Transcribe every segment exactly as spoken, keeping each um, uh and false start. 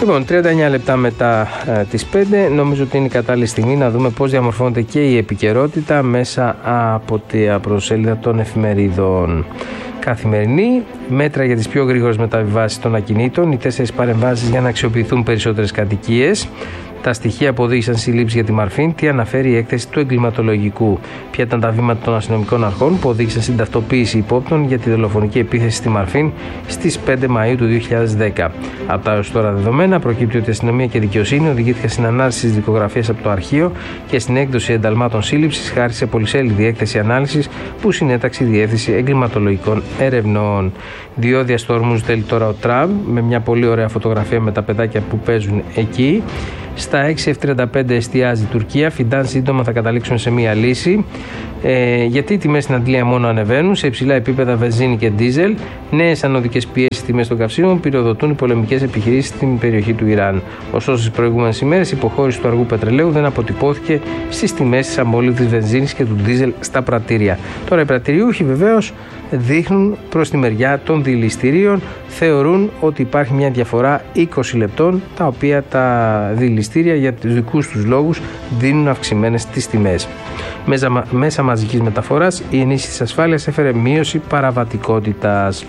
Λοιπόν, τριάντα εννιά λεπτά μετά ε, τις πέντε, νομίζω ότι είναι η κατάλληλη στιγμή να δούμε πώς διαμορφώνεται και η επικαιρότητα μέσα από τα πρωτοσέλιδα των εφημερίδων. Καθημερινή, μέτρα για τις πιο γρήγορες μεταβιβάσεις των ακινήτων, οι τέσσερις παρεμβάσεις για να αξιοποιηθούν περισσότερες κατοικίες. Τα στοιχεία αποδείξαν συλλήψεις για τη Μαρφίν, τι αναφέρει η έκθεση του εγκληματολογικού. Ποια ήταν τα βήματα των αστυνομικών αρχών που οδήγησαν στην ταυτοποίηση υπόπτων για τη δολοφονική επίθεση στη Μαρφίν στις πέντε Μαΐου του δύο χιλιάδες δέκα. Από τα έως τώρα δεδομένα προκύπτει ότι η αστυνομία και η δικαιοσύνη οδηγήθηκαν στην ανάλυση της δικογραφίας από το αρχείο και στην έκδοση ενταλμάτων σύλληψης χάρη σε πολυσέλιδη έκθεση ανάλυσης που συνέταξε η Διεύθυνση Εγκληματολογικών Ερευνών. Διόδια στο Ορμούζ θέλει τώρα ο Τραμπ, με μια πολύ ωραία φωτογραφία με τα παιδάκια που παίζουν εκεί. Στα έξι εφ τριάντα πέντε εστιάζει η Τουρκία. Φιντάν σύντομα θα καταλήξουν σε μία λύση. Ε, γιατί οι τιμές στην Αντλία μόνο ανεβαίνουν σε υψηλά επίπεδα βενζίνη και ντίζελ. Νέες ανωδικές πιέσεις στις τιμές των καυσίμων πυροδοτούν οι πολεμικές επιχειρήσεις στην περιοχή του Ιράν. Ωστόσο, στις προηγούμενες ημέρες η υποχώρηση του αργού πετρελαίου δεν αποτυπώθηκε στις τιμές της αμόλυβδης βενζίνης και του ντίζελ στα πρατήρια. Τώρα οι πρατηριούχοι βεβαίως δείχνουν προς τη μεριά των δηληστηρίων, θεωρούν ότι υπάρχει μια διαφορά είκοσι λεπτών, τα οποία τα δηληστήρια για τους δικούς τους λόγους δίνουν αυξημένες τις τιμές. Μέσα, μέσα μαζικής μεταφοράς, η ενίσχυση της ασφάλειας έφερε μείωση παραβατικότητας.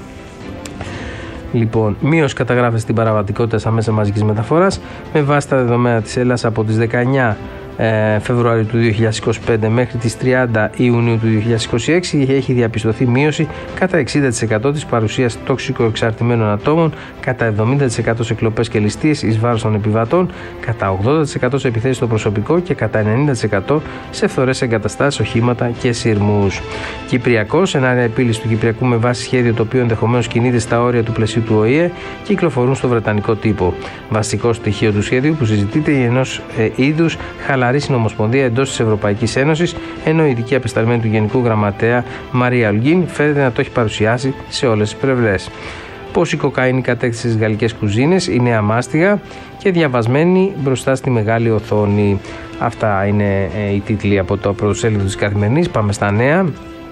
Λοιπόν, μείωση καταγράφεται στην παραβατικότητα στα μέσα μαζικής μεταφοράς με βάση τα δεδομένα της Ελλάδας από τις δεκαεννιά Φεβρουαρίου του δύο χιλιάδες είκοσι πέντε μέχρι τις τριάντα Ιουνίου του δύο χιλιάδες είκοσι έξι έχει διαπιστωθεί μείωση κατά εξήντα τοις εκατό της παρουσίας τοξικοεξαρτημένων ατόμων, κατά εβδομήντα τοις εκατό σε κλοπές και ληστείες εις βάρος των επιβατών, κατά ογδόντα τοις εκατό σε επιθέσεις στο προσωπικό και κατά ενενήντα τοις εκατό σε φθορές εγκαταστάσεις, οχήματα και σειρμούς. Κυπριακό, σενάρια επίλυσης του Κυπριακού με βάση σχέδιο το οποίο ενδεχομένως κινείται στα όρια του πλαισίου του Ο Η Ε κυκλοφορούν στο βρετανικό τύπο. Βασικό στοιχείο του σχέδιου που συζητείται είναι ενός ε, είδους χαλαρή συνομοσπονδία εντός της Ευρωπαϊκής Ένωσης, ενώ η ειδική απεσταλμένη του Γενικού Γραμματέα Μαρία Ολγκίν φαίνεται να το έχει παρουσιάσει σε όλες τις πλευρές. Πώς η κοκαίνη κατέκτησε στις γαλλικές κουζίνες, η νέα μάστιγα και διαβασμένη μπροστά στη μεγάλη οθόνη. Αυτά είναι ε, οι τίτλοι από το πρωτοσέλιδο της Καθημερινής. Πάμε στα νέα.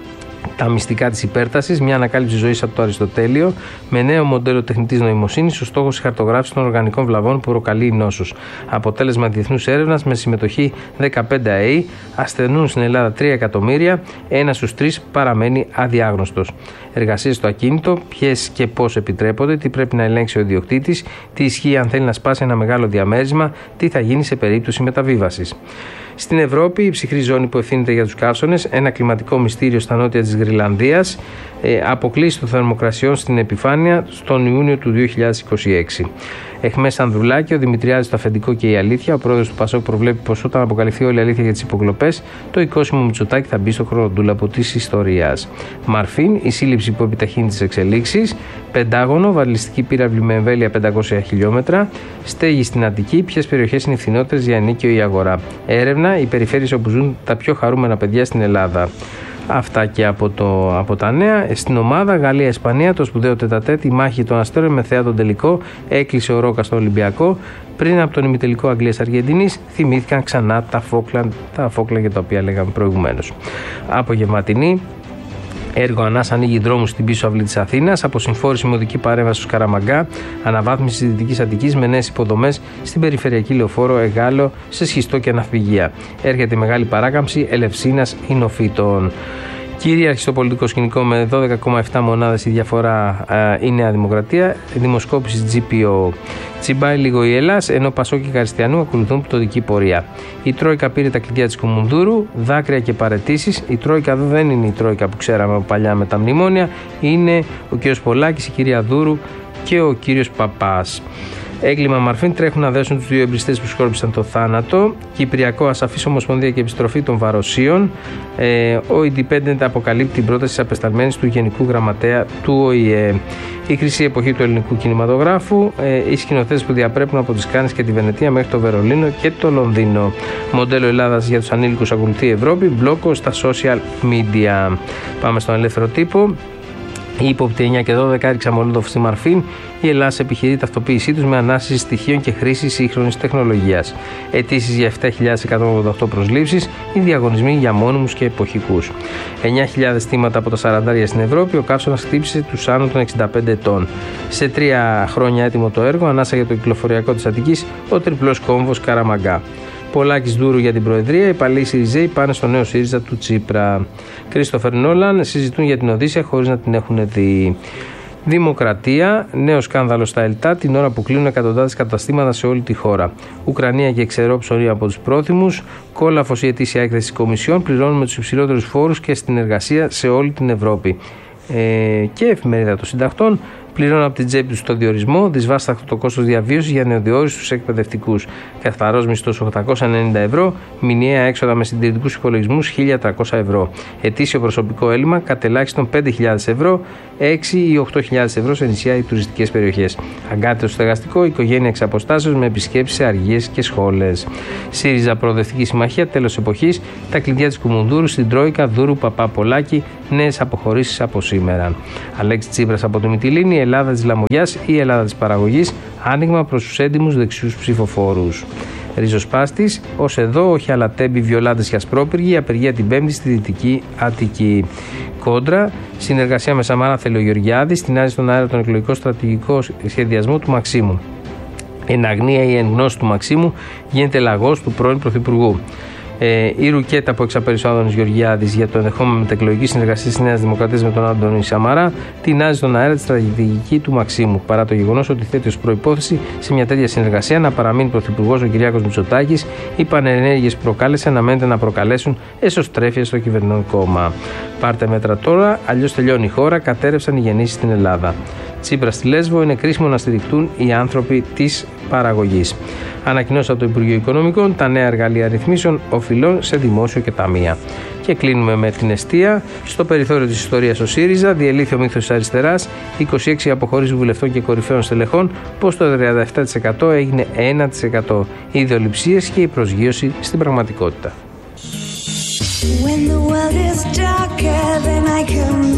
Τα μυστικά της υπέρτασης, μια ανακάλυψη ζωής από το Αριστοτέλειο, με νέο μοντέλο τεχνητής νοημοσύνης, ο στόχος η χαρτογράφηση των οργανικών βλαβών που προκαλεί η νόσος. Αποτέλεσμα διεθνούς έρευνας με συμμετοχή δεκαπέντε ΑΕΗ, ασθενούν στην Ελλάδα τρία εκατομμύρια, ένας στους τρεις παραμένει αδιάγνωστος. Εργασίες στο ακίνητο, ποιες και πώς επιτρέπονται, τι πρέπει να ελέγξει ο ιδιοκτήτης, τι ισχύει αν θέλει να σπάσει ένα μεγάλο διαμέρισμα, τι θα γίνει σε περίπτωση μεταβίβασης. Στην Ευρώπη, η ψυχρή ζώνη που ευθύνεται για τους καύσονες, ένα κλιματικό μυστήριο στα νότια της Γρυλανδίας, ε, αποκλείσει των θερμοκρασιών στην επιφάνεια στον Ιούνιο του δύο χιλιάδες είκοσι έξι. Εχμές Ανδρουλάκη, ο Δημητριάδης στο αφεντικό και η αλήθεια. Ο πρόεδρος του Πασόκ προβλέπει πως όταν αποκαλυφθεί όλη η αλήθεια για τις υποκλοπές, το οικόσιμο Μητσοτάκη θα μπει στο χρονοτούλαπο της ιστορίας. Μαρφίν, η σύλληψη που επιταχύνει τις εξελίξεις. Πεντάγωνο, βαλιστική πύραυλη με εμβέλεια πεντακόσια χιλιόμετρα. Στέγη στην Αττική, ποιες περιοχές είναι φθηνότερες για ενοίκιο ή αγορά. Έρευνα, οι περιφέρειες όπου ζουν τα πιο χαρούμενα παιδιά στην Ελλάδα. Αυτά και από, το, από τα νέα. Στην ομάδα Γαλλία-Ισπανία, το σπουδαίο τετατέτ, η μάχη των αστέρων με θέα τον τελικό, έκλεισε ο Ρόκα στο Ολυμπιακό. Πριν από τον ημιτελικό Αγγλίας-Αργεντινής, θυμήθηκαν ξανά τα Φόκλαντ, τα Φόκλαντ για τα οποία λέγαμε προηγουμένως. Απογευματινή. Έργο Ανάς ανοίγει δρόμους στην πίσω αυλή της Αθήνας. Αποσυμφόρηση με οδική παρέμβαση στους Καραμαγκά. Αναβάθμιση της Δυτικής Αττικής με νέες υποδομές στην περιφερειακή λεωφόρο Εγάλο σε σχιστό και ναυπηγεία. Έρχεται μεγάλη παράκαμψη Ελευσίνας Ινοφύτων. Κυρίαρχη στο πολιτικό σκηνικό με δώδεκα κόμμα επτά μονάδες η διαφορά ε, η Νέα Δημοκρατία. Δημοσκόπηση τζι πι ο. Τσιμπάει λίγο η Ελλάς, ενώ Πασόκ και Καριστιανού ακολουθούν πτωδική πορεία. Η Τρόικα πήρε τα κλειδιά της Κουμουνδούρου, δάκρυα και παραιτήσεις. Η Τρόικα εδώ δεν είναι η Τρόικα που ξέραμε από παλιά με τα μνημόνια. Είναι ο κ. Πολάκης, η κυρία Δούρου και ο κ. Παπάς. Έγκλημα Μαρφίν, τρέχουν να δέσουν τους δύο εμπριστές που σκόρπισαν το θάνατο. Κυπριακό, ασαφής ομοσπονδία και επιστροφή των Βαροσίων. Ε, ο Independent αποκαλύπτει την πρόταση της απεσταλμένης του Γενικού Γραμματέα του Ο Η Ε. Η χρυσή εποχή του ελληνικού κινηματογράφου. Ε, οι σκηνοθέτες που διαπρέπουν από τις Κάνες και τη Βενετία μέχρι το Βερολίνο και το Λονδίνο. Μοντέλο Ελλάδας για τους ανήλικους ακολουθεί η Ευρώπη. Μπλόκο στα social media. Πάμε στον ελεύθερο τύπο. Οι ύποπτοι εννιά και δώδεκα έριξαν Μολότοφ στη Μαρφίν. Η Ελλάδα επιχειρεί ταυτοποίησή τους με ανάσυση στοιχείων και χρήση σύγχρονης τεχνολογίας. Αιτήσεις για επτά χιλιάδες εκατόν ογδόντα οκτώ προσλήψεις, οι διαγωνισμοί για μόνιμους και εποχικούς. εννιά χιλιάδες θύματα από τα σαραντάρια στην Ευρώπη, ο καύσωνας χτύπησε τους άνω των εξήντα πέντε ετών. Σε τρία χρόνια έτοιμο το έργο, ανάσα για το κυκλοφοριακό της Αττικής, ο τριπλός κόμβος Καραμαγκά. Πολάκης Δούρου για την Προεδρία, οι παλιοί Σιριζέοι πάνε στο νέο ΣΥΡΙΖΑ του Τσίπρα. Κρίστοφερ Νόλαν συζητούν για την Οδύσσεια χωρίς να την έχουν δει. Δημοκρατία, νέο σκάνδαλο στα ΕΛΤΑ την ώρα που κλείνουν εκατοντάδες καταστήματα σε όλη τη χώρα. Ουκρανία και ξερό ψωμί από τους πρόθυμους. Κόλαφος η ετήσια έκθεση της Κομισιόν. Πληρώνουμε τους υψηλότερους φόρους και στην εργασία σε όλη την Ευρώπη. Ε, και εφημερίδα των συντακτών. Πληρώνουν από την τσέπη τους το διορισμό, δυσβάσταχτο το κόστος διαβίωσης για νεοδιόριστους εκπαιδευτικούς. Καθαρός μισθός οκτακόσια ενενήντα ευρώ, μηνιαία έξοδα με συντηρητικούς υπολογισμούς χίλια τριακόσια ευρώ. Ετήσιο προσωπικό έλλειμμα κατ' ελάχιστον πέντε χιλιάδες ευρώ, έξι ή οκτώ χιλιάδες ευρώ σε νησιά ή τουριστικές περιοχές. Αγκάθιτο στεγαστικό, οικογένεια εξ αποστάσεως με επισκέψεις σε αργίες και σχόλες. ΣΥΡΙΖΑ Προοδευτική Συμμαχία, τέλος εποχής, τα κλειδιά της Κουμουνδούρου στην Τρόικα, Δούρου, Παπά-Πολάκη, νέες αποχωρήσεις από σήμερα. Αλέξη Τσίπρας από τη Μυτιλήνη, Ελλάδα της Λαμογιάς ή Ελλάδα της Παραγωγής, άνοιγμα προς τους έντιμους δεξιούς ψηφοφόρους. Ριζοσπάστης, ως εδώ, όχι αλλά τέμπη, βιολάντες και ασπρόπυργοι, απεργία την Πέμπτη στη Δυτική Αττική. Κόντρα, συνεργασία με Σαμαρά θέλει ο Γεωργιάδης, στηνάζει στον αέρα τον εκλογικό στρατηγικό σχεδιασμό του Μαξίμου. Εν αγνία ή εν γνώση του Μαξίμου γίνεται λαγός του πρώην Πρωθυπουργού. Ε, η ρουκέτα που εξαπέρασε ο Άδωνης Γεωργιάδης για το ενδεχόμενο μετεκλογική συνεργασία της Νέας Δημοκρατίας με τον Άντωνη Σαμαρά τεινάζει στον αέρα τη στρατηγική του Μαξίμου. Παρά το γεγονός ότι θέτει ως προϋπόθεση σε μια τέτοια συνεργασία να παραμείνει πρωθυπουργός ο Κυριάκος Μητσοτάκης, οι πανενέργειες που προκάλεσε αναμένεται να προκαλέσουν εσωστρέφεια στο κυβερνών κόμμα. Πάρτε μέτρα τώρα, αλλιώς τελειώνει η χώρα, κατέρευσαν οι γεννήσεις στην Ελλάδα. Τσίπρα στη Λέσβο, είναι κρίσιμο να στηριχτούν οι άνθρωποι της παραγωγής. Ανακοινώσει από το Υπουργείο Οικονομικών τα νέα εργαλεία ρυθμίσεων οφειλών σε δημόσιο και ταμεία. Και κλείνουμε με την εστία. Στο περιθώριο της ιστορίας ο ΣΥΡΙΖΑ διελήθη ο μύθος της αριστεράς, είκοσι έξι αποχωρήσεις βουλευτών και κορυφαίων στελεχών, πως το τριάντα επτά τοις εκατό έγινε ένα τοις εκατό. Οι ιδεολειψίες και η προσγείωση στην πραγματικότητα. When the world is darker than I can